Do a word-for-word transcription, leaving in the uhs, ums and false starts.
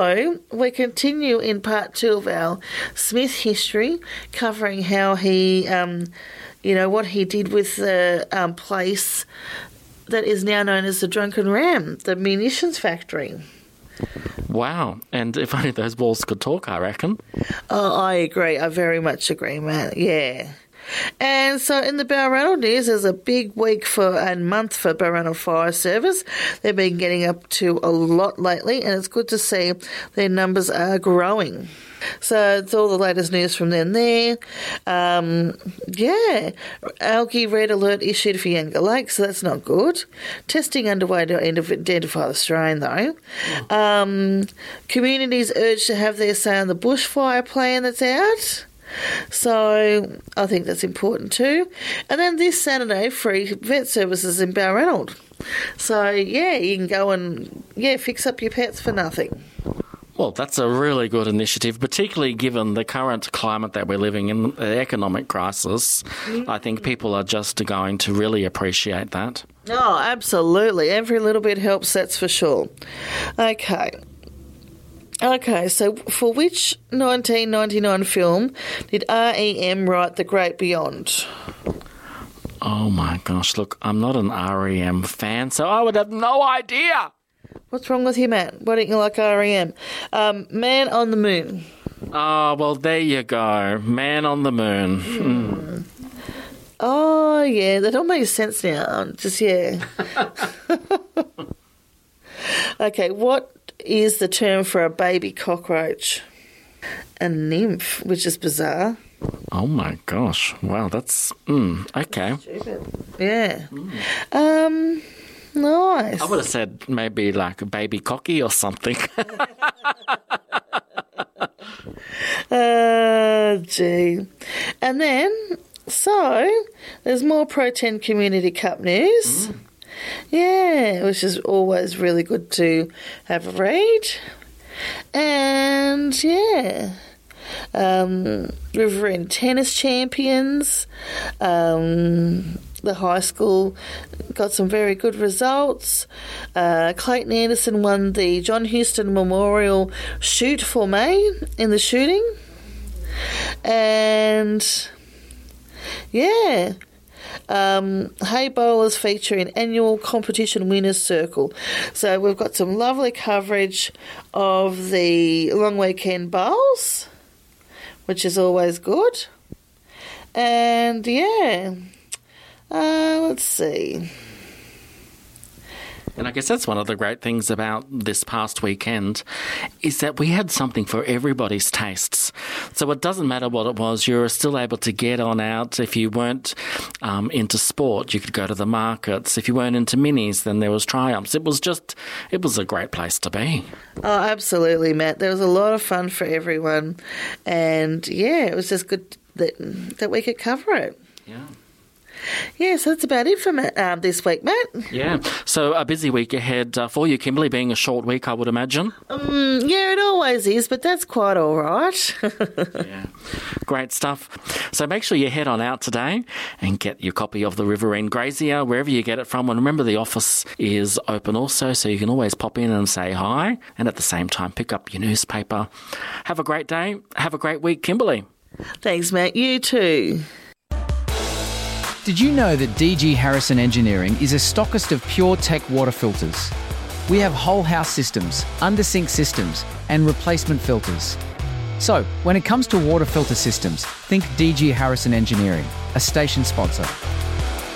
So we continue in part two of our Smith history, covering how he, um, you know, what he did with the um, place that is now known as the Drunken Ram, the munitions factory. Wow. And if only those walls could talk, I reckon. Oh, I agree. I very much agree, Matt. Yeah. And so in the Balranald news, there's a big week for and month for Balranald Fire Service. They've been getting up to a lot lately, and it's good to see their numbers are growing. So it's all the latest news from them there. Um, yeah, algae red alert issued for Younger Lake, so that's not good. Testing underway to identify the strain, though. Um, communities urged to have their say on the bushfire plan that's out. So I think that's important too. And then this Saturday, free vet services in Balranald. So, yeah, you can go and, yeah, fix up your pets for nothing. Well, that's a really good initiative, particularly given the current climate that we're living in, the economic crisis. Mm. I think people are just going to really appreciate that. Oh, absolutely. Every little bit helps, that's for sure. Okay. Okay, so for which nineteen ninety-nine film did R E M write The Great Beyond? Oh, my gosh. Look, I'm not an R E M fan, so I would have no idea. What's wrong with you, Matt? Why don't you like R E M? Um, Man on the Moon. Oh, well, there you go. Man on the Moon. Mm. Oh, yeah, that all makes sense now. Just, yeah. Okay, what is the term for a baby cockroach? A nymph, which is bizarre. Oh, my gosh. Wow, that's... Mm, okay. Yeah. Mm. Um... Nice. I would have said maybe like a baby cocky or something. Oh, gee. And then, so, there's more Pro ten Community Cup news. Mm. Yeah, which is always really good to have a read. And, yeah. Um, Riverend tennis champions. Um... The high school got some very good results. Uh, Clayton Anderson won the John Houston Memorial Shoot for May in the shooting. And, yeah, um, hay bowlers feature in annual competition winners circle. So we've got some lovely coverage of the long weekend bowls, which is always good. And, yeah... Uh, let's see. And I guess that's one of the great things about this past weekend is that we had something for everybody's tastes. So it doesn't matter what it was, you were still able to get on out. If you weren't um, into sport, you could go to the markets. If you weren't into minis, then there was Triumphs. It was just, it was a great place to be. Oh, absolutely, Matt. There was a lot of fun for everyone. And, yeah, it was just good that, that we could cover it. Yeah. Yeah, so that's about it for um, this week, Matt. Yeah, so a busy week ahead uh, for you, Kimberly, being a short week, I would imagine. Um, yeah, it always is, but that's quite all right. Yeah, great stuff. So make sure you head on out today and get your copy of the Riverine Grazier, wherever you get it from. And remember, the office is open also, so you can always pop in and say hi, and at the same time pick up your newspaper. Have a great day. Have a great week, Kimberly. Thanks, Matt. You too. Did you know that D G Harrison Engineering is a stockist of pure tech water filters? We have whole house systems, under-sink systems, and replacement filters. So, when it comes to water filter systems, think D G Harrison Engineering, a station sponsor.